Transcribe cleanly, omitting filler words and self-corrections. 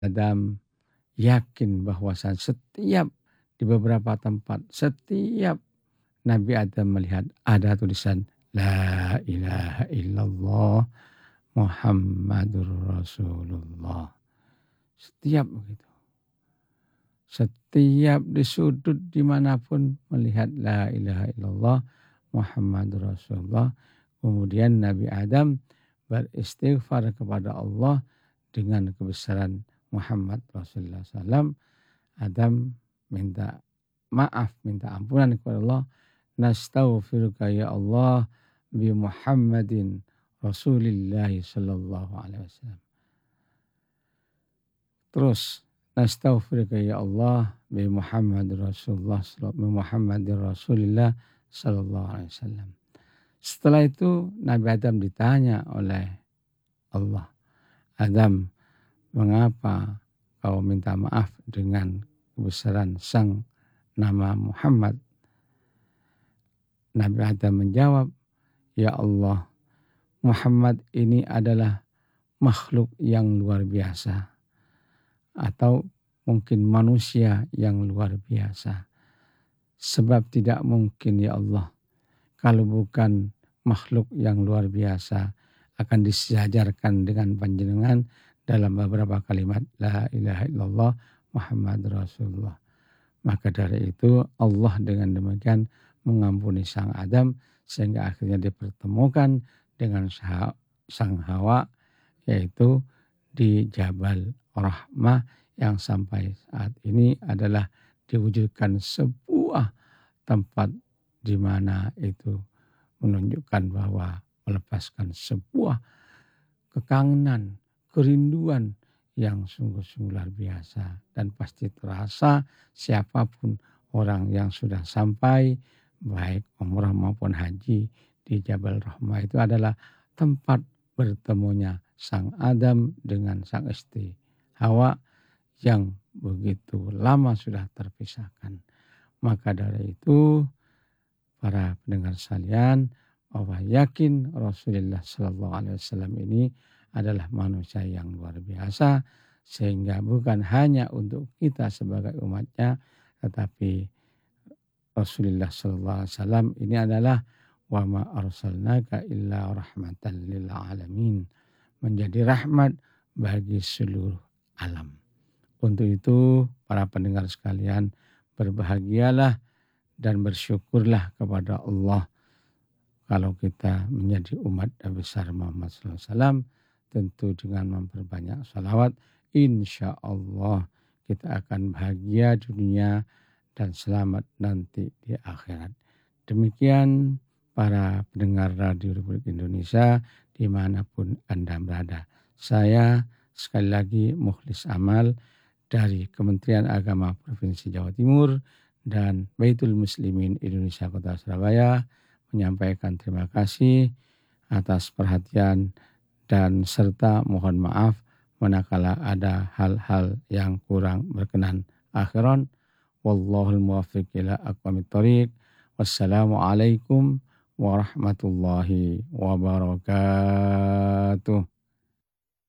Adam yakin bahwasan setiap di beberapa tempat, setiap Nabi Adam melihat ada tulisan La ilaha illallah Muhammadur Rasulullah. Setiap begitu. Setiap di sudut dimanapun melihat La ilaha illallah Muhammadur Rasulullah. Kemudian Nabi Adam beristighfar kepada Allah dengan kebesaran Muhammad Rasulullah SAW. Adam minta maaf, minta ampunan kepada Allah. Nastaghfiruka ya Allah bi Muhammadin Rasulillah sallallahu alaihi wasallam. Terus nastaghfiruka ya Allah bi Muhammadir Rasulillah sallallahu alaihi wasallam. Setelah itu Nabi Adam ditanya oleh Allah, Adam, mengapa kau minta maaf dengan kebesaran sang nama Muhammad? Nabi Adam menjawab, ya Allah, Muhammad ini adalah makhluk yang luar biasa. Atau mungkin manusia yang luar biasa. Sebab tidak mungkin ya Allah, kalau bukan makhluk yang luar biasa akan disejajarkan dengan panjenengan dalam beberapa kalimat La ilaha illallah Muhammad Rasulullah. Maka dari itu Allah dengan demikian mengampuni sang Adam sehingga akhirnya dipertemukan dengan sang Hawa, yaitu di Jabal Rahmah yang sampai saat ini adalah diwujudkan sebuah tempat di mana itu menunjukkan bahwa melepaskan sebuah kekangenan, kerinduan yang sungguh-sungguh luar biasa dan pasti terasa siapapun orang yang sudah sampai baik umrah maupun haji di Jabal Rahmah itu adalah tempat bertemunya sang Adam dengan sang istri Hawa yang begitu lama sudah terpisahkan. Maka dari itu para pendengar sekalian, bahwa yakin Rasulullah Sallallahu Alaihi Wasallam ini adalah manusia yang luar biasa, sehingga bukan hanya untuk kita sebagai umatnya, tetapi Rasulullah Sallallahu Alaihi Wasallam ini adalah wa ma arsalnaka illa rahmatan lil alamin, menjadi rahmat bagi seluruh alam. Untuk itu para pendengar sekalian, berbahagialah dan bersyukurlah kepada Allah kalau kita menjadi umat besar Muhammad SAW, tentu dengan memperbanyak salawat, insya Allah kita akan bahagia dunia dan selamat nanti di akhirat. Demikian para pendengar Radio Republik Indonesia dimanapun Anda berada. Saya sekali lagi Mukhlis Amal dari Kementerian Agama Provinsi Jawa Timur dan Baitul Muslimin Indonesia Kota Surabaya menyampaikan terima kasih atas perhatian dan serta mohon maaf manakala ada hal-hal yang kurang berkenan. Akhiran, wallahul muwaffiq ila aqwamit thoriq. Wassalamualaikum warahmatullahi wabarakatuh.